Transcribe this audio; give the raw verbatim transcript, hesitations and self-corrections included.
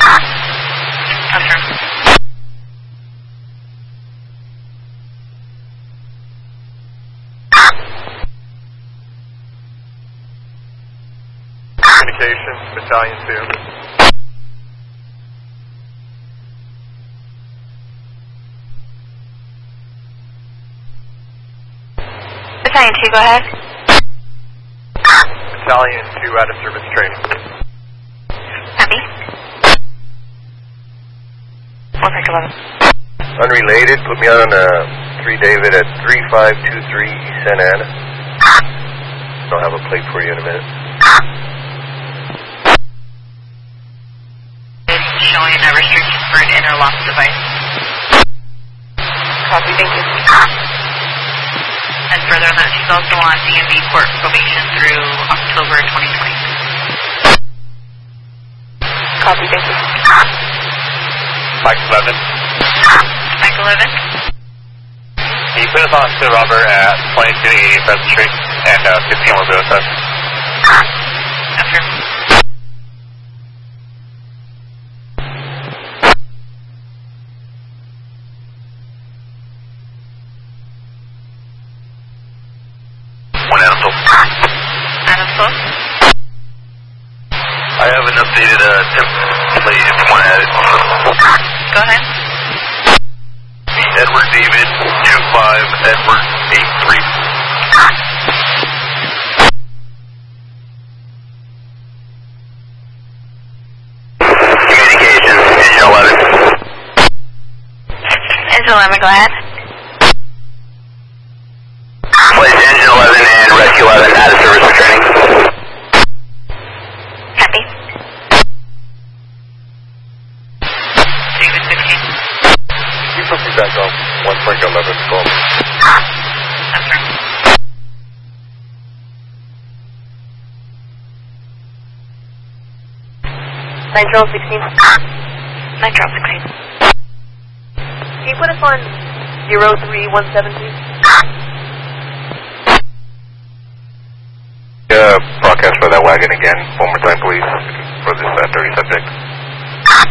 Affirm. Communications, Battalion two. Battalion two, go ahead. Battalion two out of service training, please. Copy. One Mike eleven. Unrelated, put me on uh, three David at three five two three Santa Ana. I'll have a plate for you in a minute. Showing a restriction for an interlocked device. Copy, thank you. And further on that, she's also on D M V court probation through October twenty twenty. Copy, thank you. Mike eleven. Mike eleven. Can you put us on to Robert at twenty-two eighty Pleasant Street and uh, fifteen will be with us? After. One Adamsville. Adamsville. I have an updated uh, template if you want to add it. Go ahead. Edward David, two five, Edward, eight three. Communications, Engine eleven. Engine eleven, go ahead. Place Engine eleven and Rescue eleven out of service for training. Copy. David fifteen. You put me back on one Frank eleven, call me. Affirm. Nitro sixteen. Nitro sixteen. Can you put us on zero three one seven, please? Uh, broadcast for that wagon again, one more time please, for this uh, dirty subject.